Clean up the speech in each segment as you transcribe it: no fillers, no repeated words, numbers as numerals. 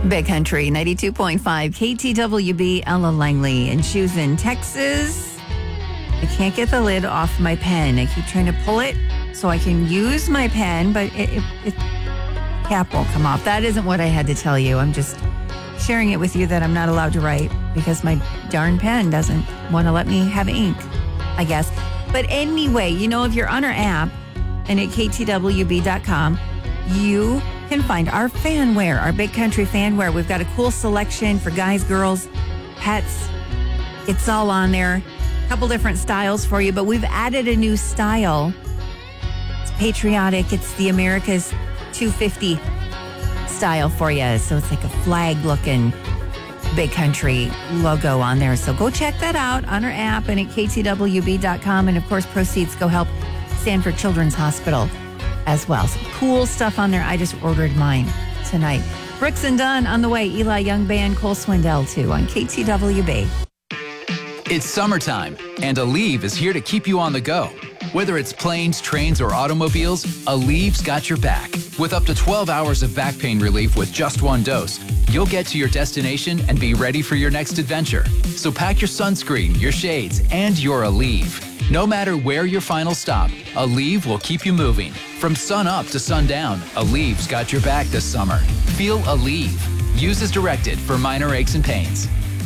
Big Country 92.5 KTWB, Ella Langley in Choosing, Texas. I can't get the lid off my pen. I keep trying to pull it so I can use my pen, but it cap won't come off. That isn't what I had to tell you. I'm just sharing it with you that I'm not allowed to write because my darn pen doesn't want to let me have ink, I guess. But anyway, if you're on our app and at ktwb.com, you can find our fan wear, our Big Country fan wear. We've got a cool selection for guys, girls, pets. It's all on there. A couple different styles for you, but we've added a new style. It's patriotic. It's the America's 250 style for you. So it's like a flag-looking Big Country logo on there. So go check that out on our app and at ktwb.com. And, of course, proceeds go help Sanford Children's Hospital as well. Some cool stuff on there. I just ordered mine tonight. Brooks and Dunn on the way. Eli Young Band, Cole Swindell, too, on KTWB. It's summertime, and Aleve is here to keep you on the go. Whether it's planes, trains, or automobiles, Aleve's got your back. With up to 12 hours of back pain relief with just one dose, you'll get to your destination and be ready for your next adventure. So pack your sunscreen, your shades, and your Aleve. No matter where your final stop, Aleve will keep you moving. From sun up to sundown, Aleve's got your back this summer. Feel Aleve. Use as directed for minor aches and pains.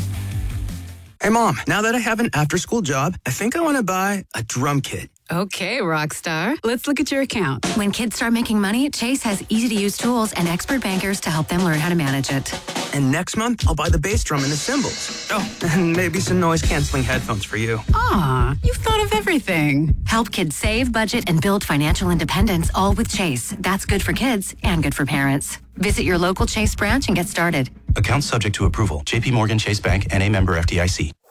Hey, Mom, now that I have an after-school job, I think I want to buy a drum kit. Okay, Rockstar. Let's look at your account. When kids start making money, Chase has easy-to-use tools and expert bankers to help them learn how to manage it. And next month, I'll buy the bass drum and the cymbals. Oh, and maybe some noise-canceling headphones for you. Aw, you've thought of everything. Help kids save, budget, and build financial independence, all with Chase. That's good for kids and good for parents. Visit your local Chase branch and get started. Account subject to approval. JP Morgan Chase Bank, N.A. member FDIC.